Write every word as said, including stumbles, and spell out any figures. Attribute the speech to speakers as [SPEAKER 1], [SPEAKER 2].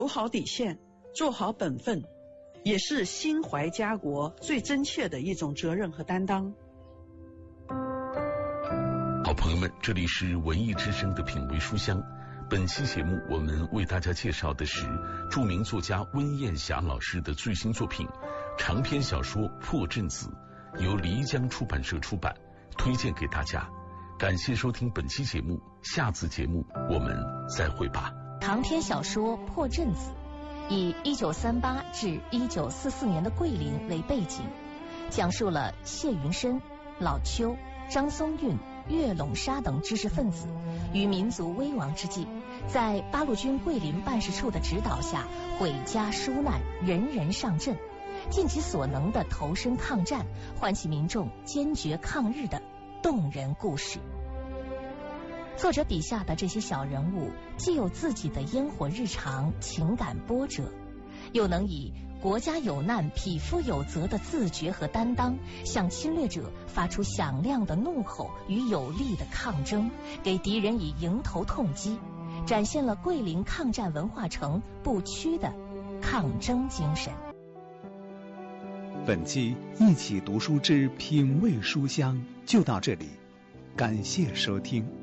[SPEAKER 1] 守好底线，做好本分，也是心怀家国最真切的一种责任和担当。
[SPEAKER 2] 好朋友们，这里是文艺之声的品味书香。本期节目我们为大家介绍的是著名作家温艳霞老师的最新作品长篇小说《破阵子》，由漓江出版社出版，推荐给大家。感谢收听本期节目，下次节目我们再会吧。
[SPEAKER 3] 长篇小说《破阵子》以一九三八至一九四四年的桂林为背景，讲述了谢云深、老邱、张松韵、岳陇沙等知识分子于民族危亡之际，在八路军桂林办事处的指导下，毁家纾难，人人上阵，尽其所能的投身抗战，唤起民众坚决抗日的动人故事。作者笔下的这些小人物，既有自己的烟火日常情感波折，又能以国家有难匹夫有责的自觉和担当，向侵略者发出响亮的怒吼与有力的抗争，给敌人以迎头痛击，展现了桂林抗战文化城不屈的抗争精神。
[SPEAKER 4] 本期一起读书之品味书香就到这里，感谢收听。